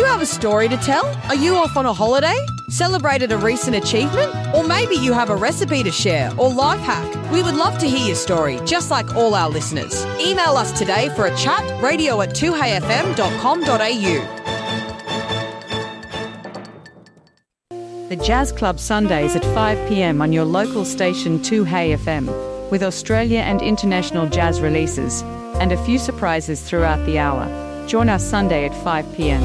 have a story to tell? Are you off on a holiday? Celebrated a recent achievement? Or maybe you have a recipe to share or life hack? We would love to hear your story, just like all our listeners. Email us today for a chat, radio@2heyfm.com.au. The Jazz Club Sundays at 5 p.m. on your local station 2Hey FM, with Australia and international jazz releases and a few surprises throughout the hour. Join us Sunday at 5 p.m.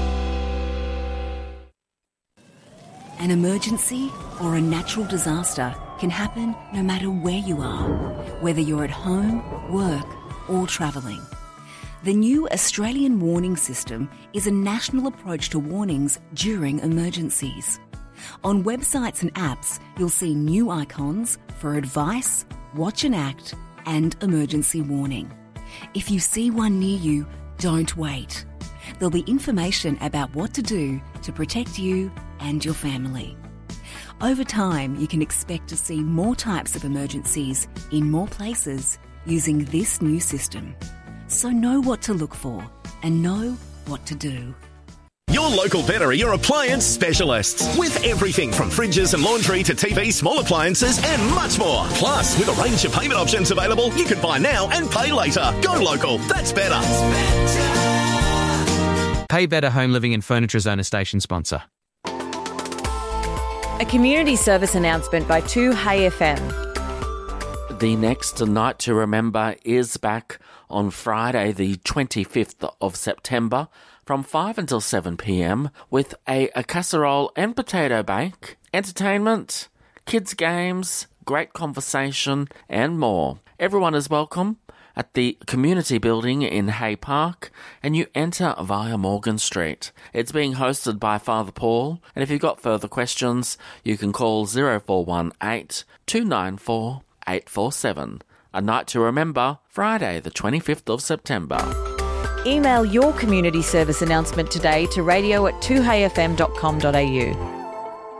An emergency or a natural disaster can happen no matter where you are, whether you're at home, work or travelling. The new Australian Warning System is a national approach to warnings during emergencies. On websites and apps, you'll see new icons for advice, watch and act, and emergency warning. If you see one near you, don't wait. There'll be information about what to do to protect you and your family. Over time, you can expect to see more types of emergencies in more places using this new system. So know what to look for and know what to do. Your local Better are your appliance specialists. With everything from fridges and laundry to TV, small appliances and much more. Plus, with a range of payment options available, you can buy now and pay later. Go local. That's better. Pay Better Home Living and Furniture Zone station sponsor. A community service announcement by 2Hey FM. The next Night to Remember is back on Friday, the 25th of September, from 5 until 7 p.m, with a casserole and potato bake, entertainment, kids' games, great conversation, and more. Everyone is welcome at the Community Building in Hay Park, and you enter via Morgan Street. It's being hosted by Father Paul, and if you've got further questions, you can call 0418 294 847. A Night to Remember, Friday the 25th of September. Email your community service announcement today to radio@2heyfm.com.au.